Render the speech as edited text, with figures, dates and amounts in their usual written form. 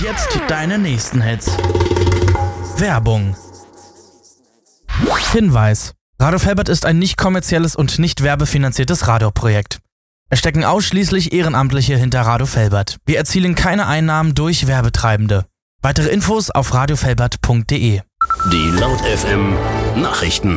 jetzt deine nächsten Hits. Werbung. Hinweis: Radio Felbert ist ein nicht kommerzielles und nicht werbefinanziertes Radioprojekt. Es stecken ausschließlich Ehrenamtliche hinter Radio Felbert. Wir erzielen keine Einnahmen durch Werbetreibende. Weitere Infos auf radiofelbert.de. Die Laut FM Nachrichten.